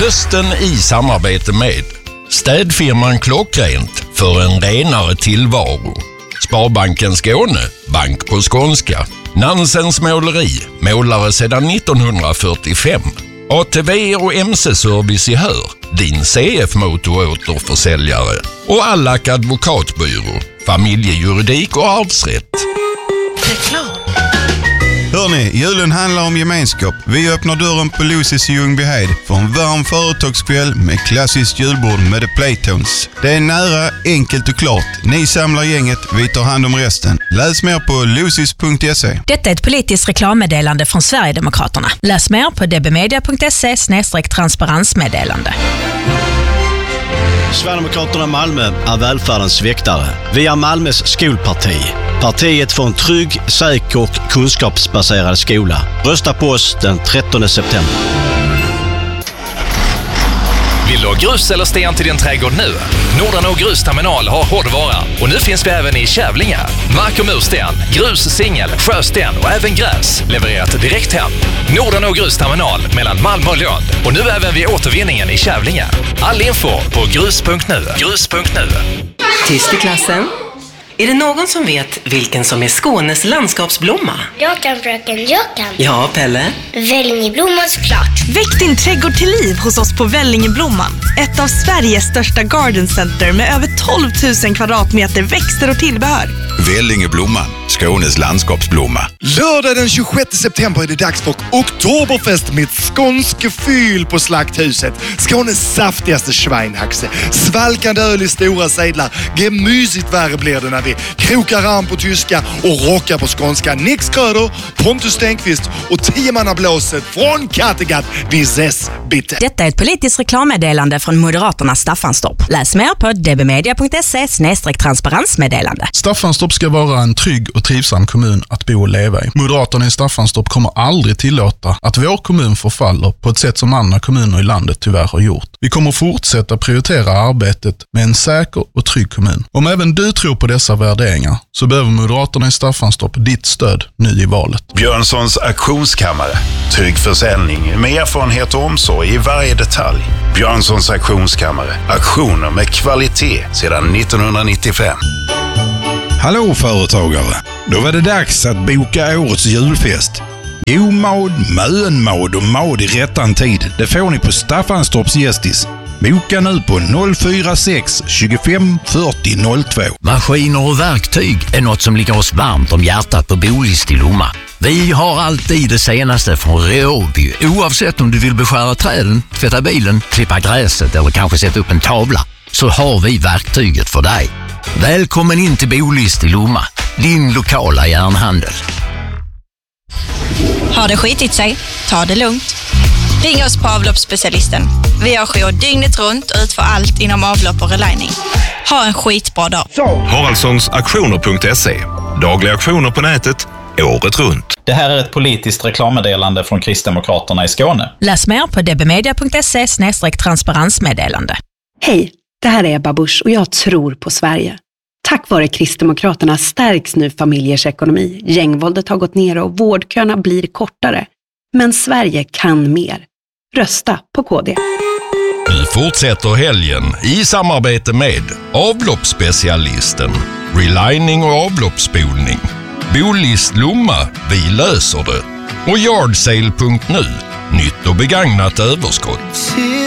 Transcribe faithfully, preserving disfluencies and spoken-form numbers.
Hösten i samarbete med städfirman Klockrent för en renare tillvaro. Sparbanken Skåne, bank på skånska. Nansens måleri, målare sedan nittonhundrafyrtiofem. A T V och M C-service i Hör, din C F-motoråterförsäljare. Och Allack advokatbyrå, familjejuridik och arvsrätt. Reklam. Hörrni, julen handlar om gemenskap. Vi öppnar dörren på Lucy's i Ljungbyhed för en varm företagskväll med klassiskt julbord med The Playtones. Det är nära, enkelt och klart. Ni samlar gänget, vi tar hand om resten. Läs mer på lucys punkt se. Detta är ett politiskt reklammeddelande från Sverigedemokraterna. Läs mer på dbmedia punkt se snedstreck transparensmeddelande. Sverigedemokraterna Malmö är välfärdens väktare. Vi är Malmös skolparti. Partiet för en trygg, säker och kunskapsbaserad skola. Rösta på oss den trettonde september. Vill du ha grus eller sten till din trädgård nu? Nordanå Grusterminal har hårdvara och nu finns vi även i Kävlinge. Mark- och mursten, grus, singel, sjösten och även gräs levererat direkt hem. Nordanå Grusterminal mellan Malmö och Lund och nu även vid återvinningen i Kävlinge. All info på grus punkt nu. grus punkt nu. Tyst i klassen. Är det någon som vet vilken som är Skånes landskapsblomma? Jag kan, fröken, jag kan. Ja, Pelle? Vällingeblomman såklart. Väck din trädgård till liv hos oss på Vällingeblomman. Ett av Sveriges största garden center med över tolv tusen kvadratmeter växter och tillbehör. Vällingeblomman, Skånes landskapsblomma. Lördag den tjugosjätte september är det dags för Oktoberfest med skånske fyll på Slakthuset. Skånes saftigaste schweinhaxe. Svalkande öl i stora sedlar. Gemysigt värre blir det när vi krokar arm på tyska och rockar på skånska. Nix Kröder, Pontus Stenqvist och tiomannablåset från Kattegatt. Vi ses bitte. Detta är ett politiskt reklammeddelande från Moderaterna Staffanstorp. Läs mer på dbmedia punkt se snedstreck transparensmeddelande. Staffanstorp ska vara en trygg och trivsam kommun att bo och leva i. Moderaterna i Staffanstorp kommer aldrig tillåta att vår kommun förfaller på ett sätt som andra kommuner i landet tyvärr har gjort. Vi kommer fortsätta prioritera arbetet med en säker och trygg kommun. Om även du tror på dessa värderingar så behöver Moderaterna i Staffanstorp ditt stöd nu i valet. Björnssons auktionskammare. Trygg försäljning med erfarenhet och omsorg i varje detalj. Björnssons auktionskammare. Auktioner med kvalitet sedan nittonhundranittiofem. Hallå företagare! Då var det dags att boka årets julfest. Omad, mönmad och mad i rättan tid. Det får ni på Staffanstorps Gästis. Boka nu på noll fyra sex tjugofem fyrtio noll två. Maskiner och verktyg är något som ligger oss varmt om hjärtat på Bolist i Lomma. Vi har alltid det senaste från Ryobi. Oavsett om du vill beskära träden, tvätta bilen, klippa gräset eller kanske sätta upp en tavla, så har vi verktyget för dig. Välkommen in till Bolist i Lomma, din lokala järnhandel. Har det skitit sig? Ta det lugnt. Ring oss på avloppsspecialisten. Vi har jour dygnet runt och utför allt inom avlopp och relining. Ha en skitbra dag. Haraldssons auktioner punkt se. Dagliga auktioner på nätet, året runt. Det här är ett politiskt reklammeddelande från Kristdemokraterna i Skåne. Läs mer på dbmedia punkt se snedstreck transparensmeddelande. Hej, det här är Ebba Busch och jag tror på Sverige. Tack vare Kristdemokraterna stärks nu familjers ekonomi. Gängvåldet har gått ner och vårdköerna blir kortare. Men Sverige kan mer. Rösta på K D. Nu fortsätter helgen i samarbete med avloppsspecialisten, relining och avloppsspolning. Bolist Lomma, vi löser det. Och yardsale punkt nu, nytt och begagnat överskott.